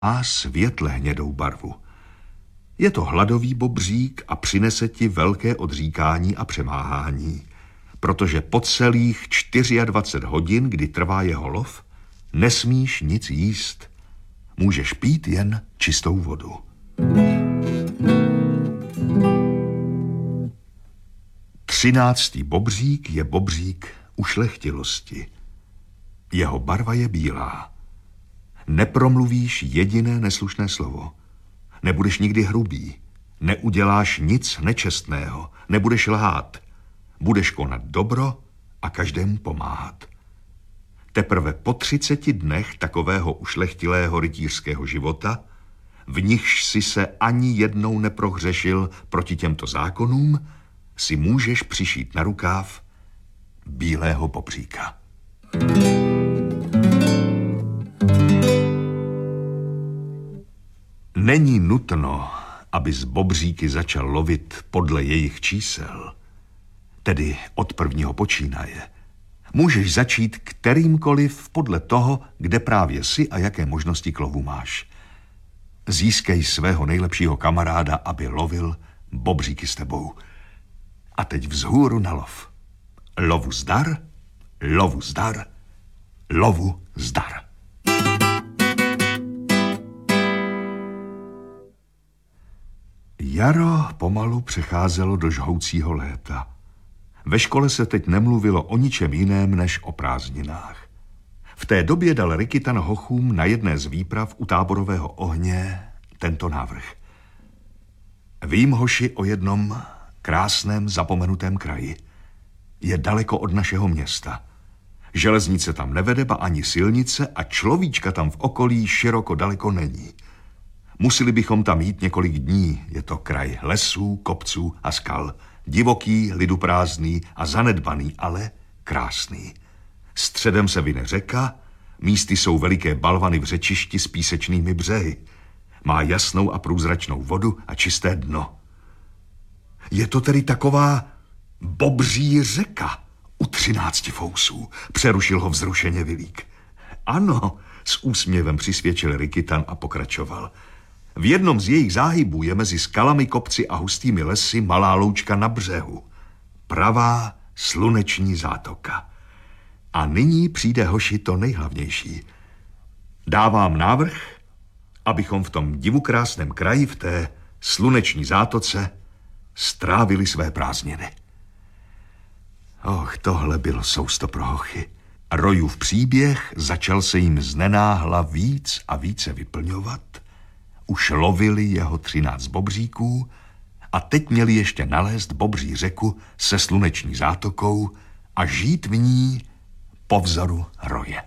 Má světle hnědou barvu. Je to hladový bobřík a přinese ti velké odříkání a přemáhání, protože po celých 24 hodin, kdy trvá jeho lov, nesmíš nic jíst. Můžeš pít jen čistou vodu. Třináctý bobřík je bobřík ušlechtilosti. Jeho barva je bílá. Nepromluvíš jediné neslušné slovo. Nebudeš nikdy hrubý. Neuděláš nic nečestného. Nebudeš lhát. Budeš konat dobro a každému pomáhat. Teprve po 30 dnech takového ušlechtilého rytířského života, v nichž si se ani jednou neprohřešil proti těmto zákonům, si můžeš přišít na rukáv bílého bobříka. Není nutno, abys bobříky začal lovit podle jejich čísel, tedy od prvního počínaje. Můžeš začít kterýmkoliv podle toho, kde právě jsi a jaké možnosti k lovu máš. Získej svého nejlepšího kamaráda, aby lovil bobříky s tebou. A teď vzhůru na lov. Lovu zdar, lovu zdar, lovu zdar. Jaro pomalu přecházelo do žhoucího léta. Ve škole se teď nemluvilo o ničem jiném než o prázdninách. V té době dal Rikytan hochům na jedné z výprav u táborového ohně tento návrh. Vím, hoši, o jednom krásném zapomenutém kraji. Je daleko od našeho města. Železnice tam nevede, ba ani silnice a človíčka tam v okolí široko daleko není. Museli bychom tam jít několik dní. Je to kraj lesů, kopců a skal. Divoký, liduprázdný a zanedbaný, ale krásný. Středem se vyne řeka, místy jsou veliké balvany v řečišti s písečnými břehy. Má jasnou a průzračnou vodu a čisté dno. Je to tedy taková bobří řeka u 13 fousů, přerušil ho vzrušeně Vilík. Ano, s úsměvem přisvědčil Rikytan a pokračoval. V jednom z jejich záhybů je mezi skalami, kopci a hustými lesy malá loučka na břehu. Pravá sluneční zátoka. A nyní přijde, hoši, to nejhlavnější. Dávám návrh, abychom v tom divukrásném kraji, v té sluneční zátoce, strávili své prázdniny. Och, tohle bylo sousto pro hochy. Rojův příběh začal se jim znenáhla víc a více vyplňovat. Už lovili jeho 13 bobříků a teď měli ještě nalézt bobří řeku se sluneční zátokou a žít v ní po vzoru roje.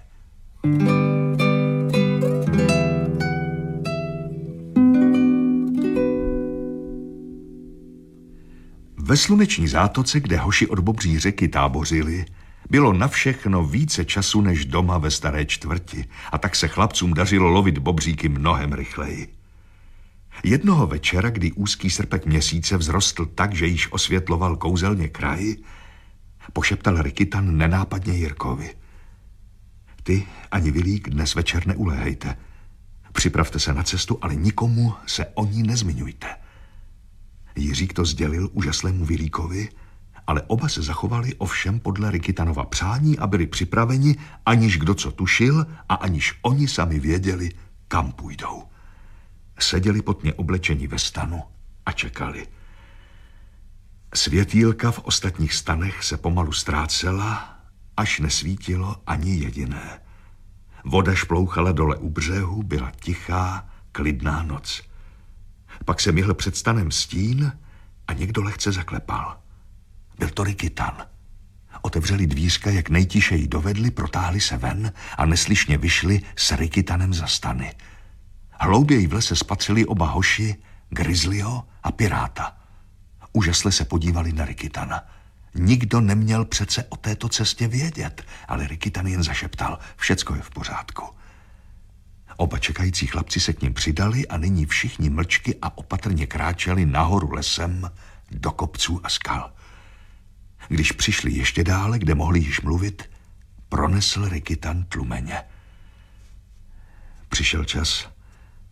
Ve sluneční zátoce, kde hoši od bobří řeky tábořili, bylo na všechno více času než doma ve staré čtvrti a tak se chlapcům dařilo lovit bobříky mnohem rychleji. Jednoho večera, kdy úzký srpek měsíce vzrostl tak, že již osvětloval kouzelně kraj, pošeptal Rikytan nenápadně Jirkovi. Ty ani Vilík dnes večer neuléhejte. Připravte se na cestu, ale nikomu se o ní nezmiňujte. Jiřík to sdělil úžaslému Vilíkovi, ale oba se zachovali ovšem podle Rikytanova přání a byli připraveni, aniž kdo co tušil a aniž oni sami věděli, kam půjdou. Seděli potně oblečení ve stanu a čekali. Světýlka v ostatních stanech se pomalu ztrácela, až nesvítilo ani jediné. Voda šplouchala dole u břehu, byla tichá, klidná noc. Pak se myhl před stanem stín a někdo lehce zaklepal. Byl to Rikytan. Otevřeli dvířka, jak nejtišeji dovedli, protáhli se ven a neslyšně vyšli s Rikytanem za stany. Hlouběji v lese spatřili oba hoši, Grizzlyho a Piráta. Úžasle se podívali na Rikytana. Nikdo neměl přece o této cestě vědět, ale Rikytan jen zašeptal, všecko je v pořádku. Oba čekající chlapci se k ním přidali a nyní všichni mlčky a opatrně kráčeli nahoru lesem do kopců a skal. Když přišli ještě dále, kde mohli již mluvit, pronesl Rikytan tlumeně. Přišel čas,